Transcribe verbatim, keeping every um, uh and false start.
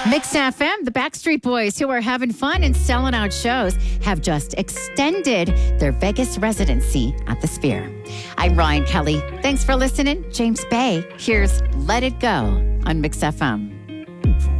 Mix F M, the Backstreet Boys, who are having fun and selling out shows, have just extended their Vegas residency at the Sphere. I'm Ryan Kelly. Thanks for listening. James Bay. Here's Let It Go on Mix F M.